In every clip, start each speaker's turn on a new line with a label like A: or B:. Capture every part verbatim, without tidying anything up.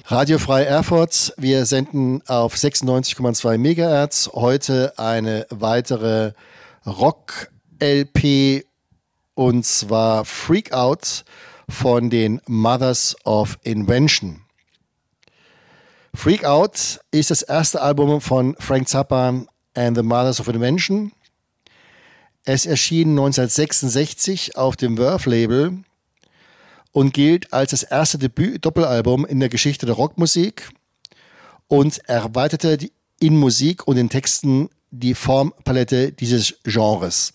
A: Radio Frei Erfurt, wir senden auf sechsundneunzig Komma zwei Megahertz. Heute eine weitere Rock-L P und zwar Freak Out von den Mothers of Invention. Freak Out ist das erste Album von Frank Zappa and the Mothers of Invention. Es erschien neunzehnhundertsechsundsechzig auf dem Verve-Label und gilt als das erste Debüt-Doppelalbum in der Geschichte der Rockmusik und erweiterte in Musik und in Texten die Formpalette dieses Genres.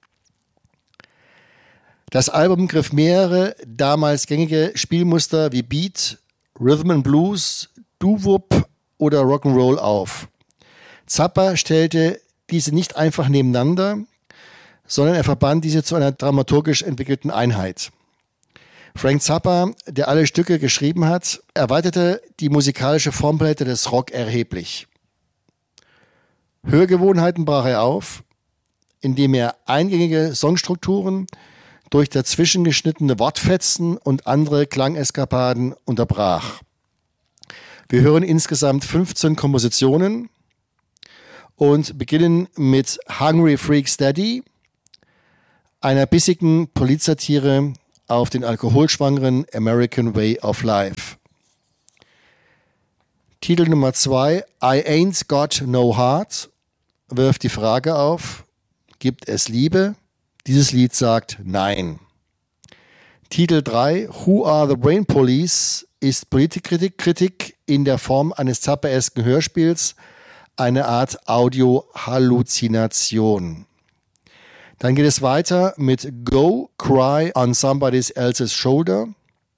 A: Das Album griff mehrere damals gängige Spielmuster wie Beat, Rhythm and Blues, Doo-Wop oder Rock'n'Roll auf. Zappa stellte diese nicht einfach nebeneinander, sondern er verband diese zu einer dramaturgisch entwickelten Einheit. Frank Zappa, der alle Stücke geschrieben hat, erweiterte die musikalische Formpalette des Rock erheblich. Hörgewohnheiten brach er auf, indem er eingängige Songstrukturen durch dazwischen geschnittene Wortfetzen und andere Klangeskapaden unterbrach. Wir hören insgesamt fünfzehn Kompositionen und beginnen mit Hungry Freak Steady, einer bissigen Polizsatire auf den alkoholschwangeren American Way of Life. Titel Nummer zwei, I Ain't Got No Heart, wirft die Frage auf, gibt es Liebe? Dieses Lied sagt Nein. Titel drei, Who Are the Brain Police, ist Politikkritik Kritik in der Form eines Zappaesken Hörspiels, eine Art Audio-Halluzination. Dann geht es weiter mit Go Cry on Somebody Else's Shoulder.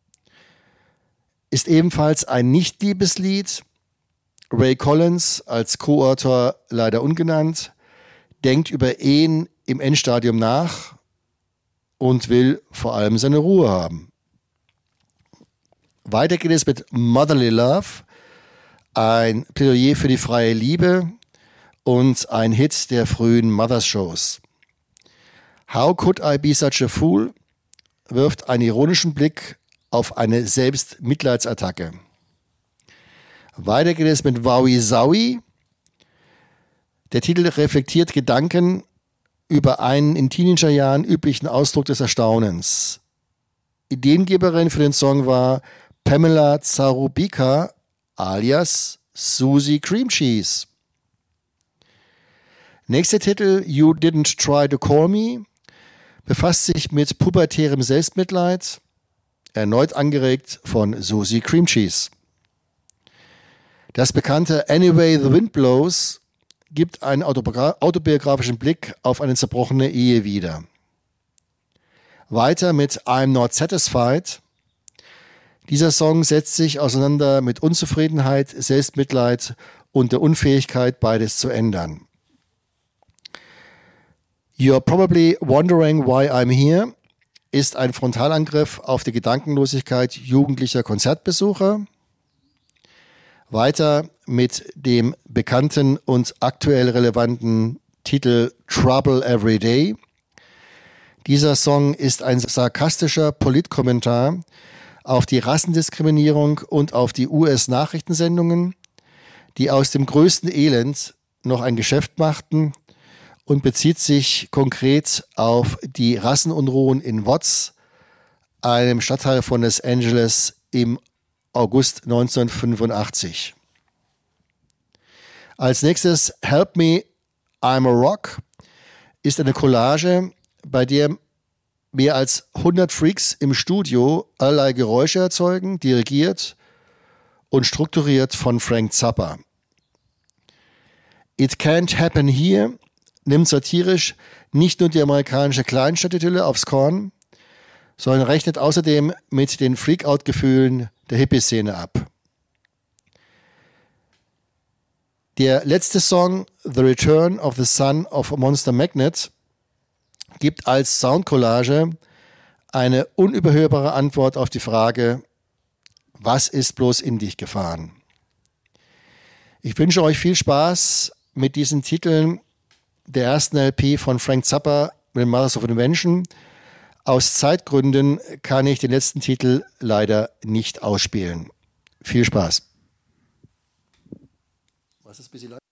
A: Ist ebenfalls ein Nicht-Liebeslied. Ray Collins, als Co-Autor leider ungenannt, denkt über Ehen im Endstadium nach und will vor allem seine Ruhe haben. Weiter geht es mit Motherly Love, ein Plädoyer für die freie Liebe und ein Hit der frühen Mothers-Shows. How Could I Be Such a Fool wirft einen ironischen Blick auf eine Selbstmitleidsattacke. Weiter geht es mit Wowie Zowie. Der Titel reflektiert Gedanken über einen in Teenagerjahren üblichen Ausdruck des Erstaunens. Ideengeberin für den Song war Pamela Zarubika alias Susie Cream Cheese. Nächster Titel, You Didn't Try to Call Me, befasst sich mit pubertärem Selbstmitleid, erneut angeregt von Susie Cream Cheese. Das bekannte Anyway the Wind Blows gibt einen autobiogra- autobiografischen Blick auf eine zerbrochene Ehe wieder. Weiter mit I'm Not Satisfied. Dieser Song setzt sich auseinander mit Unzufriedenheit, Selbstmitleid und der Unfähigkeit, beides zu ändern. You're Probably Wondering Why I'm Here ist ein Frontalangriff auf die Gedankenlosigkeit jugendlicher Konzertbesucher. Weiter mit dem bekannten und aktuell relevanten Titel Trouble Every Day. Dieser Song ist ein sarkastischer Politkommentar auf die Rassendiskriminierung und auf die U S-Nachrichtensendungen, die aus dem größten Elend noch ein Geschäft machten, und bezieht sich konkret auf die Rassenunruhen in Watts, einem Stadtteil von Los Angeles, im August neunzehnhundertfünfundachtzig. Als nächstes Help Me, I'm a Rock ist eine Collage, bei der mehr als hundert Freaks im Studio allerlei Geräusche erzeugen, dirigiert und strukturiert von Frank Zappa. It Can't Happen Here nimmt satirisch nicht nur die amerikanische Kleinstadtidylle aufs Korn, sondern rechnet außerdem mit den Freak-Out-Gefühlen der Hippie-Szene ab. Der letzte Song, The Return of the Son of Monster Magnet, gibt als Soundcollage eine unüberhörbare Antwort auf die Frage, was ist bloß in dich gefahren? Ich wünsche euch viel Spaß mit diesen Titeln der ersten L P von Frank Zappa mit Mothers of Invention. Aus Zeitgründen kann ich den letzten Titel leider nicht ausspielen. Viel Spaß. Was ist ein bisschen